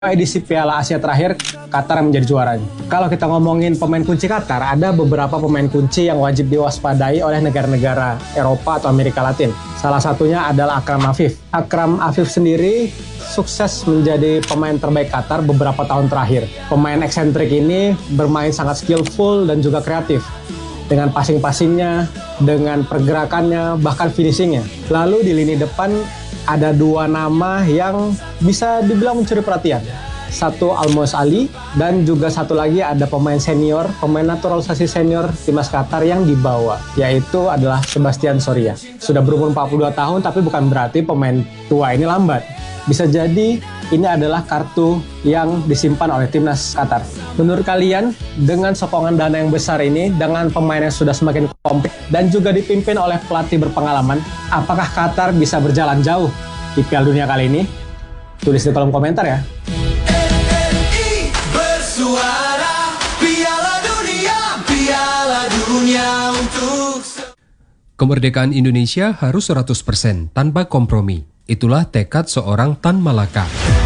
Edisi Piala Asia terakhir, Qatar menjadi juaranya. Kalau kita ngomongin pemain kunci Qatar, ada beberapa pemain kunci yang wajib diwaspadai oleh negara-negara Eropa atau Amerika Latin. Salah satunya adalah Akram Afif. Akram Afif sendiri sukses menjadi pemain terbaik Qatar beberapa tahun terakhir. Pemain eksentrik ini bermain sangat skillful dan juga kreatif. Dengan passing-passingnya, dengan pergerakannya, bahkan finishingnya. Lalu di lini depan ada dua nama yang bisa dibilang mencuri perhatian. Satu Almos Ali dan juga satu lagi ada pemain senior, pemain naturalisasi senior timnas Qatar yang dibawa, yaitu adalah Sebastian Soria. Sudah berumur 42 tahun tapi bukan berarti pemain tua ini lambat. Bisa jadi ini adalah kartu yang disimpan oleh timnas Qatar. Menurut kalian, dengan sokongan dana yang besar ini, dengan pemain yang sudah semakin komplit dan juga dipimpin oleh pelatih berpengalaman, apakah Qatar bisa berjalan jauh di Piala Dunia kali ini? Tulis di kolom komentar ya. Bersuara Piala Dunia untuk Kemerdekaan Indonesia harus 100% tanpa kompromi. Itulah tekad seorang Tan Malaka.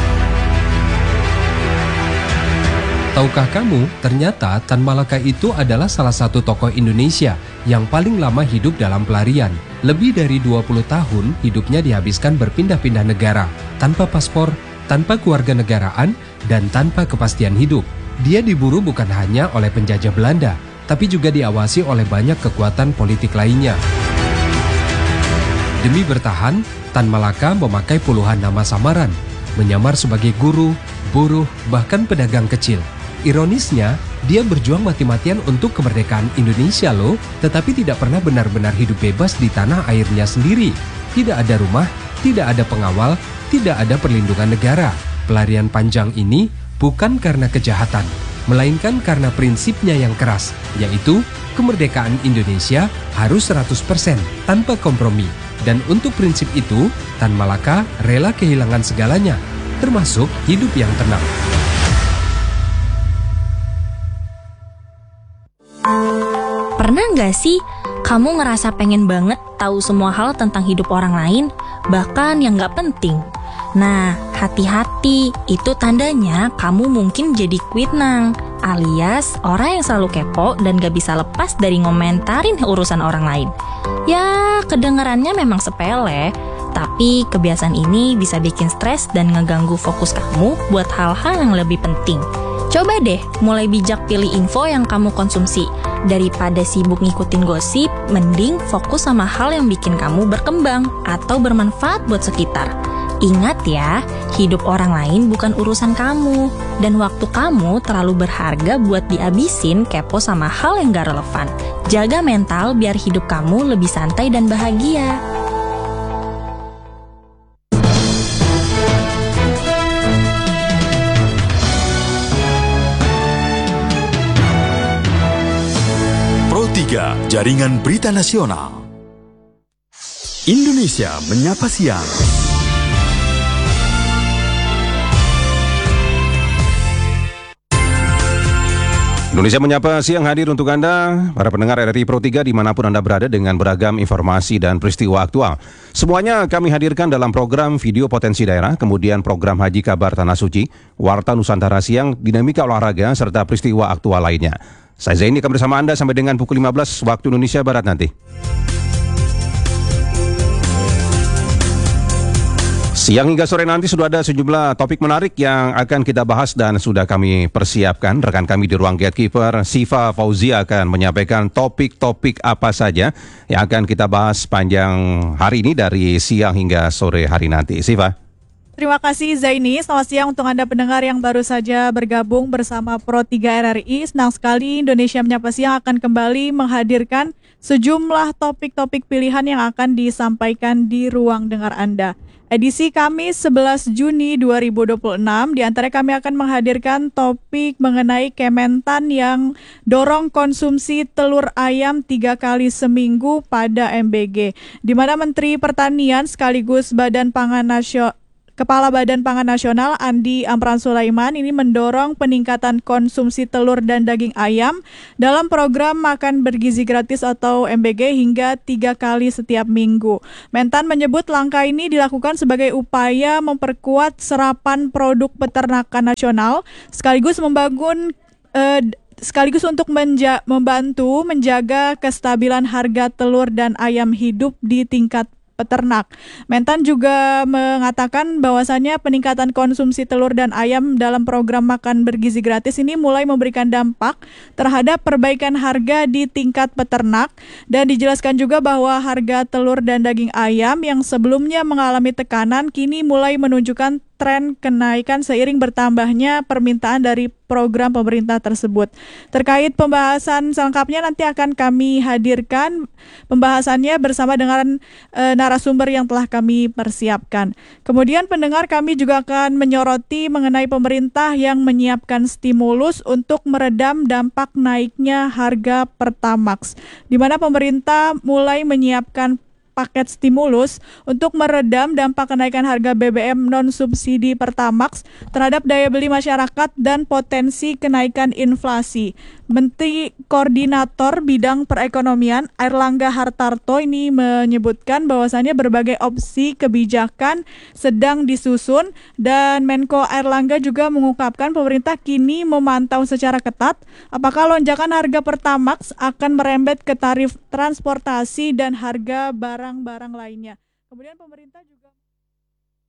Tahukah kamu, ternyata Tan Malaka itu adalah salah satu tokoh Indonesia yang paling lama hidup dalam pelarian. Lebih dari 20 tahun hidupnya dihabiskan berpindah-pindah negara, tanpa paspor, tanpa kewarganegaraan, dan tanpa kepastian hidup. Dia diburu bukan hanya oleh penjajah Belanda, tapi juga diawasi oleh banyak kekuatan politik lainnya. Demi bertahan, Tan Malaka memakai puluhan nama samaran, menyamar sebagai guru, buruh, bahkan pedagang kecil. Ironisnya, dia berjuang mati-matian untuk kemerdekaan Indonesia loh, tetapi tidak pernah benar-benar hidup bebas di tanah airnya sendiri. Tidak ada rumah, tidak ada pengawal, tidak ada perlindungan negara. Pelarian panjang ini bukan karena kejahatan, melainkan karena prinsipnya yang keras, yaitu kemerdekaan Indonesia harus 100% tanpa kompromi. Dan untuk prinsip itu, Tan Malaka rela kehilangan segalanya, termasuk hidup yang tenang. Pernah nggak sih kamu ngerasa pengen banget tahu semua hal tentang hidup orang lain, bahkan yang nggak penting? Nah, hati-hati, itu tandanya kamu mungkin jadi kuitnang, alias orang yang selalu kepo dan gak bisa lepas dari ngomentarin urusan orang lain. Ya, kedengarannya memang sepele, tapi kebiasaan ini bisa bikin stres dan ngeganggu fokus kamu buat hal-hal yang lebih penting. Coba deh mulai bijak pilih info yang kamu konsumsi. Daripada sibuk ngikutin gosip, mending fokus sama hal yang bikin kamu berkembang atau bermanfaat buat sekitar. Ingat ya, hidup orang lain bukan urusan kamu. Dan waktu kamu terlalu berharga buat dihabisin kepo sama hal yang gak relevan. Jaga mental biar hidup kamu lebih santai dan bahagia. Pro 3, Jaringan Berita Nasional. Indonesia Menyapa Siang. Indonesia Menyapa Siang hadir untuk Anda, para pendengar RRI Pro 3 dimanapun Anda berada dengan beragam informasi dan peristiwa aktual. Semuanya kami hadirkan dalam program Video Potensi Daerah, kemudian program Haji Kabar Tanah Suci, Warta Nusantara Siang, Dinamika Olahraga, serta peristiwa aktual lainnya. Saya Zaini akan bersama Anda sampai dengan pukul 15 waktu Indonesia Barat nanti. Siang hingga sore nanti sudah ada sejumlah topik menarik yang akan kita bahas dan sudah kami persiapkan. Rekan kami di ruang Gatekeeper, Siva Fauzia akan menyampaikan topik-topik apa saja yang akan kita bahas sepanjang hari ini dari siang hingga sore hari nanti. Siva. Terima kasih Zaini, selamat siang untuk Anda pendengar yang baru saja bergabung bersama Pro 3 RRI. Senang sekali Indonesia Menyapa Siang akan kembali menghadirkan sejumlah topik-topik pilihan yang akan disampaikan di ruang dengar Anda. Edisi Kamis 11 Juni 2026, di antara kami akan menghadirkan topik mengenai Kementan yang dorong konsumsi telur ayam 3 kali seminggu pada MBG, di mana Menteri Pertanian sekaligus Badan Pangan Nasional Kepala Badan Pangan Nasional Andi Amran Sulaiman ini mendorong peningkatan konsumsi telur dan daging ayam dalam program Makan Bergizi Gratis atau MBG hingga 3 kali setiap minggu. Mentan menyebut langkah ini dilakukan sebagai upaya memperkuat serapan produk peternakan nasional sekaligus untuk membantu menjaga kestabilan harga telur dan ayam hidup di tingkat peternak. Mentan juga mengatakan bahwasannya peningkatan konsumsi telur dan ayam dalam program Makan Bergizi Gratis ini mulai memberikan dampak terhadap perbaikan harga di tingkat peternak, dan dijelaskan juga bahwa harga telur dan daging ayam yang sebelumnya mengalami tekanan kini mulai menunjukkan tren kenaikan seiring bertambahnya permintaan dari program pemerintah tersebut. Terkait pembahasan selengkapnya nanti akan kami hadirkan pembahasannya bersama dengan narasumber yang telah kami persiapkan. Kemudian pendengar, kami juga akan menyoroti mengenai pemerintah yang menyiapkan stimulus untuk meredam dampak naiknya harga Pertamax, di mana pemerintah mulai menyiapkan paket stimulus untuk meredam dampak kenaikan harga BBM non-subsidi Pertamax terhadap daya beli masyarakat dan potensi kenaikan inflasi. Menteri Koordinator Bidang Perekonomian Airlangga Hartarto ini menyebutkan bahwasannya berbagai opsi kebijakan sedang disusun, dan Menko Airlangga juga mengungkapkan pemerintah kini memantau secara ketat apakah lonjakan harga Pertamax akan merembet ke tarif transportasi dan harga barang-barang lainnya. Kemudian pemerintah juga